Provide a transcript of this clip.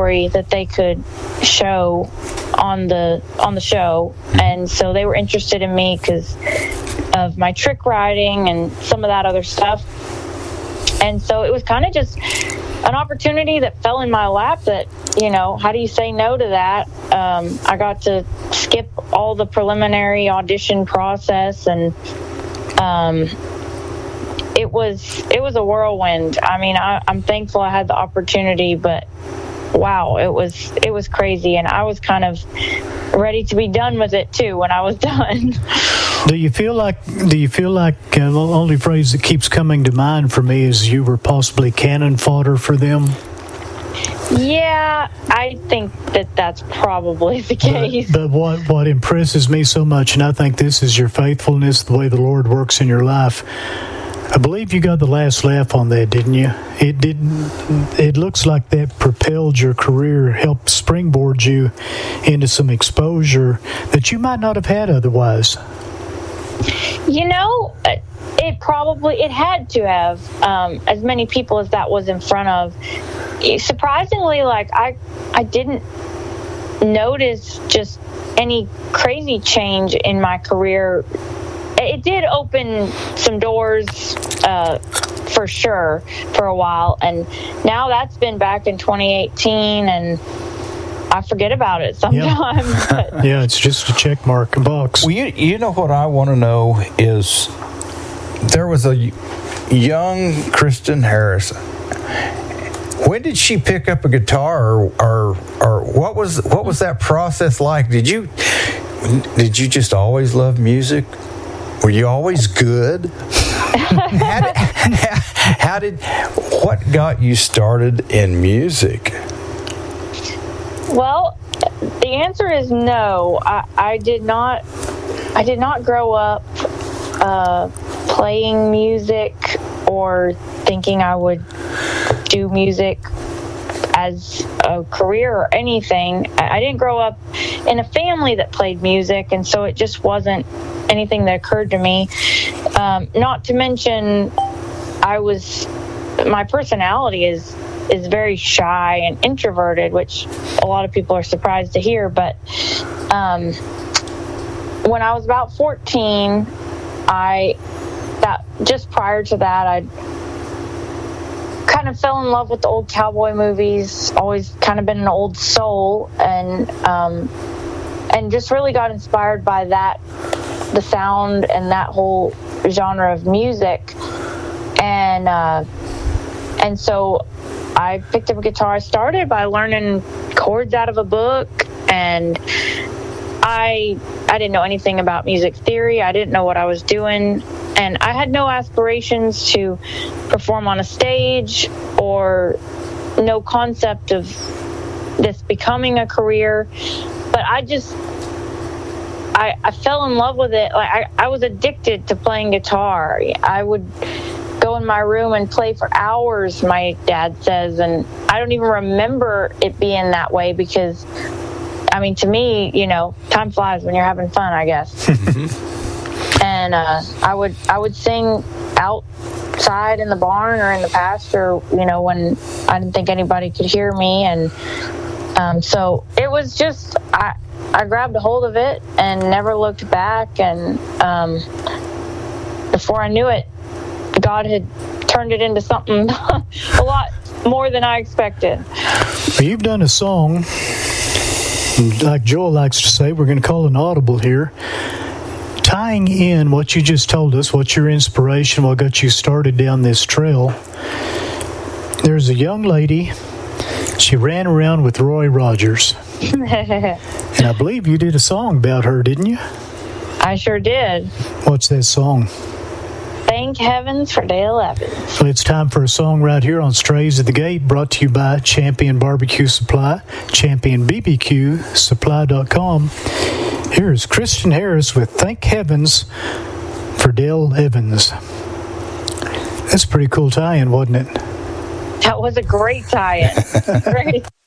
story that they could show on the show, and so they were interested in me because of my trick riding and some of that other stuff. And so it was kind of just an opportunity that fell in my lap that, how do you say no to that? I got to skip all the preliminary audition process, and it was a whirlwind. I mean, I'm thankful I had the opportunity, but wow, it was crazy, and I was kind of ready to be done with it too when I was done. Do you feel like the only phrase that keeps coming to mind for me is you were possibly cannon fodder for them? Yeah, I think that's probably the case. But what impresses me so much, and I think this is your faithfulness, the way the Lord works in your life, I believe you got the last laugh on that, didn't you? It looks like that propelled your career, helped springboard you into some exposure that you might not have had otherwise. It had to have, as many people as that was in front of. Surprisingly, I didn't notice just any crazy change in my career. It did open some doors, for sure, for a while. And now that's been back in 2018, and I forget about it sometimes. Yeah, yeah, it's just a check mark, a box. Well, you know what I want to know is there was a young Kristen Harris. When did she pick up a guitar, or what was that process like? Did you just always love music? Were you always good? What got you started in music? Well, the answer is no. I did not grow up playing music or thinking I would do music as a career or anything. I didn't grow up in a family that played music, and so it just wasn't anything that occurred to me. Not to mention, my personality is very shy and introverted, which a lot of people are surprised to hear. But when I was about 14, just prior to that, I kind of fell in love with the old cowboy movies. Always kind of been an old soul, and just really got inspired by that, the sound and that whole genre of music. And so I picked up a guitar. I started by learning chords out of a book, and I didn't know anything about music theory. I didn't know what I was doing, and I had no aspirations to perform on a stage or no concept of this becoming a career. But I fell in love with it. I was addicted to playing guitar. I would go in my room and play for hours, my dad says, and I don't even remember it being that way because, I mean, to me, time flies when you're having fun, I guess. And I would sing outside in the barn or in the pasture, when I didn't think anybody could hear me, and so it was just I grabbed a hold of it and never looked back, and before I knew it, God had turned it into something a lot more than I expected. Well, you've done a song, like Joel likes to say, we're going to call an audible here, tying in what you just told us, what's your inspiration, what got you started down this trail. There's a young lady, she ran around with Roy Rogers. And I believe you did a song about her, didn't you? I sure did. What's that song? Thank Heavens for Dale Evans. Well, it's time for a song right here on Strays at the Gate, brought to you by Champion Barbecue Supply, ChampionBBQSupply.com. Here's Kristen Harris with Thank Heavens for Dale Evans. That's a pretty cool tie-in, wasn't it? That was a great tie-in. Great.